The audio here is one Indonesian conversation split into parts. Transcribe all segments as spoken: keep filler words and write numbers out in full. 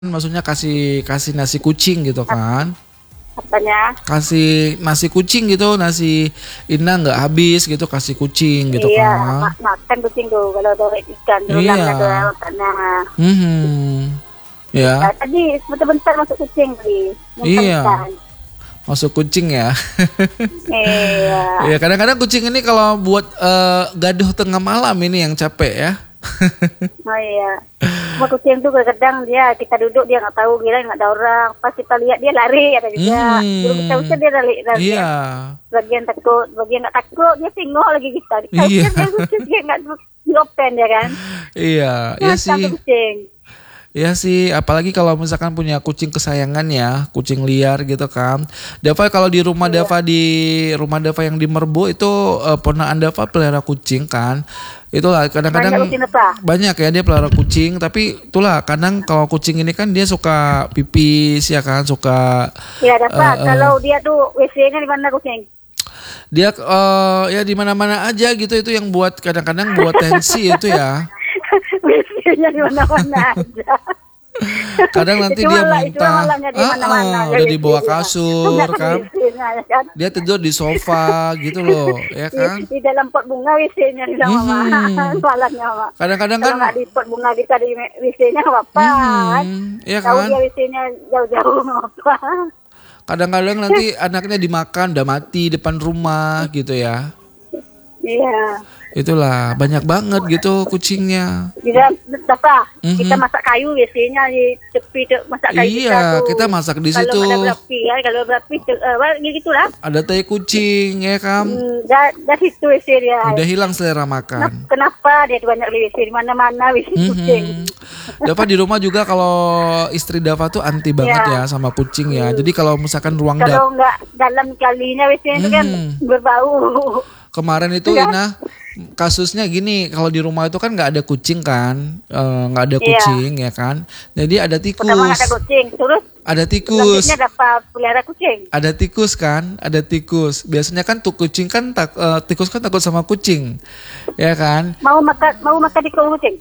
Maksudnya kasih kasih nasi kucing gitu kan. Apanya? Kasih nasi kucing gitu, nasi Ina nggak habis gitu, kasih kucing gitu iya, kan. Iya, makan kucing tuh kalau ada ikan tuh Iya. ada makannya. Hmm. Ya. Nah, tadi sebentar masuk kucing tadi. Iya. Masuk kucing ya. Iya. Ya kadang-kadang kucing ini kalau buat uh, gaduh tengah malam ini yang capek ya. Oh iya. Cuma kucing tuh kadang dia kita duduk dia nggak tahu kira nggak ada orang. Pas kita lihat dia lari ada juga. Hmm. Belum kita usir dia lari. lari. Iya. Bagian takut, bagian nggak takut dia singgah lagi kita. Kita iya. usir dia usir dia nggak diopen ya kan. Iya. Iya sih. Kucing. Ya sih, apalagi kalau misalkan punya kucing kesayangan ya, kucing liar gitu kan. Dava kalau di rumah iya. Dava di rumah Dava yang di Merbu itu uh, ponaan Dava pelihara kucing kan. Itulah kadang-kadang banyak, banyak ya dia pelihara kucing, tapi itulah kadang kalau kucing ini kan dia suka pipis ya kan, suka. Iya Dava, uh, uh, kalau dia tuh W C-nya di mana kucing? Dia uh, ya di mana-mana aja gitu, itu yang buat kadang-kadang buat tensi itu ya. W C-nya di mana-mana aja. Kadang nanti dia muntah, ah, ah, udah di bawah kasur kan. Dia tidur di sofa gitu loh, ya kan. Di dalam pot bunga W C-nya di dalam mama. Kadang-kadang kan nggak di pot bunga kita di W C-nya apa? Iya kan. Tahu dia W C-nya jauh-jauh apa? Kadang-kadang nanti anaknya dimakan udah mati depan rumah gitu ya. Iya. Itulah banyak banget gitu kucingnya. Tidak apa? Mm-hmm. Kita masak kayu biasanya di tepi masak kayu. Iya, kita, kita masak di situ. Kalau ada berapi ya, kalau berapi uh, gitulah. Ada tai kucing ya kan? Hmm, dah, dah situ W C dia. Udah hilang selera makan. Kenapa dia banyak W C di mana-mana W C mm-hmm. kucing? Dava di rumah juga kalau istri Dava tuh anti banget ya, ya sama kucing ya. Hmm. Jadi kalau misalkan ruang dapur. Kalau enggak dalam kalinya W C itu mm-hmm. kan berbau. Kemarin itu ya. Ina kasusnya gini, kalau di rumah itu kan nggak ada kucing kan, nggak e, ada kucing iya. ya kan, jadi ada tikus. Pertama ada kucing, terus ada tikus. Dapat pelihara kucing. Ada tikus kan, ada tikus. Biasanya kan tuh kucing kan tak, uh, tikus kan takut sama kucing, ya kan? Mau makan mau makan tikus kucing?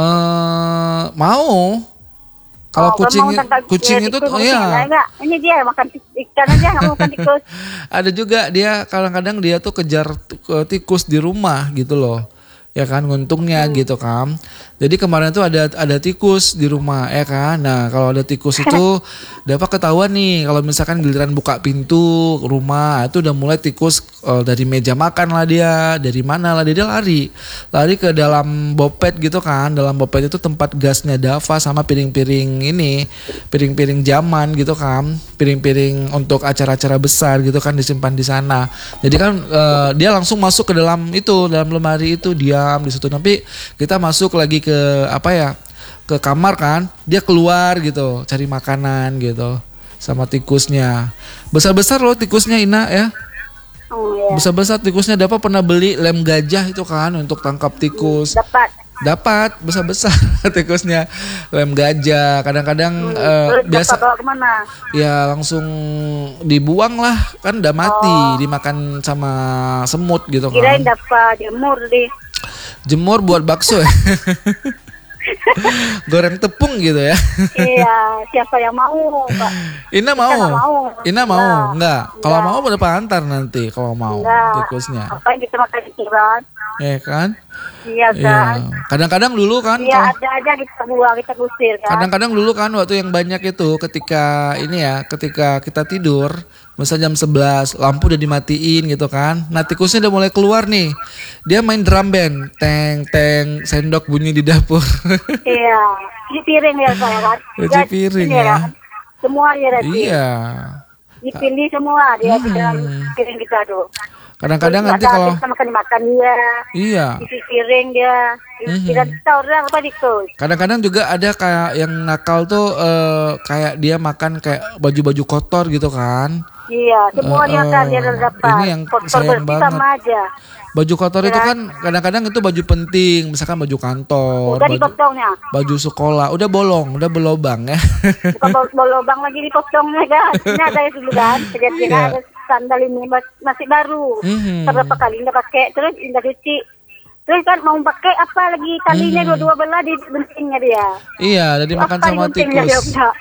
Uh, mau. Kalau oh, kucing kucing itu oh ya. Ini dia makan ikan aja nggak mau makan tikus. Ada juga dia kadang-kadang dia tuh kejar tikus di rumah gitu loh. Ya kan nguntungnya hmm. gitu kan. Jadi kemarin tuh ada ada tikus di rumah ya kan. Nah, kalau ada tikus itu dapat ketahuan nih kalau misalkan giliran buka pintu rumah itu udah mulai tikus uh, dari meja makan lah dia, dari mana lah dia, dia lari. Lari ke dalam bopet gitu kan. Dalam bopet itu tempat gasnya Dava sama piring-piring ini, piring-piring zaman gitu kan. Piring-piring untuk acara-acara besar gitu kan disimpan di sana. Jadi kan uh, dia langsung masuk ke dalam itu, dalam lemari itu diam di situ. Tapi kita masuk lagi ke apa ya, ke kamar kan, dia keluar gitu cari makanan gitu sama tikusnya. Besar-besar loh tikusnya Ina ya. Oh, iya. Besar-besar tikusnya. Dapat pernah beli lem gajah itu kan untuk tangkap tikus. Dapat. Dapat besar-besar tikusnya, lem gajah. Kadang-kadang hmm, uh, biasa bawa kemana? Ya langsung dibuang lah kan, udah mati, oh. dimakan sama semut gitu kan. Kirain dapat jemur deh. Jemur buat bakso ya. Goreng tepung gitu ya. Iya, siapa yang mau, Pak? Ina mau. mau. Ina mau, enggak? enggak. Kalau mau berapa antar nanti kalau mau enggak. Tikusnya. Apa yang kita makan ikan? Ya kan? Iya kan. Ya. Kadang-kadang dulu kan. Iya ada aja kita buang, kita kusir kan. Kadang-kadang dulu kan waktu yang banyak itu ketika ini ya, ketika kita tidur. Misalnya jam sebelas, lampu udah dimatiin gitu kan. Nah tikusnya udah mulai keluar nih. Dia main drum band. Teng, teng, sendok bunyi di dapur. Iya, cuci piring ya saya kan. Cuci piring ya. ya. Semua dia ada. Iya. Dipilih semua dia hmm. di dalam piring kita tuh. Kadang-kadang nanti kalau kita makan makan dia. Iya. Cuci piring dia. Tidak mm-hmm. tahu orang apa tikus. Kadang-kadang juga ada kayak yang nakal tuh uh, kayak dia makan kayak baju-baju kotor gitu kan. Iya, semua uh, dia kan dia dapat. Ini yang kotor sayang banget. Sama aja. Baju kotor ya. Itu kan kadang-kadang itu baju penting, misalkan baju kantor, udah baju, dipotongnya. Baju sekolah, udah bolong, udah berlobang ya. Bukan berlobang lagi dipotongnya kan. Ini ada yang dulu kan, jadi yeah. ada sandal ini masih baru. Mm-hmm. Berapa kali nggak pakai, terus nggak cuci. Terus Terus kan mau pakai apa lagi talinya Hmm. dua-dua belah di bentingnya dia. Iya, jadi makan Apa sama guntingnya dia tikus. punya?